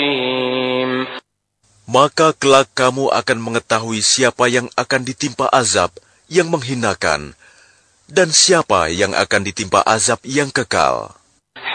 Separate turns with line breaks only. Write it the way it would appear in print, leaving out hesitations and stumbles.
Maka kelak kamu akan mengetahui siapa yang akan ditimpa azab yang menghinakan, dan siapa yang akan ditimpa azab yang kekal.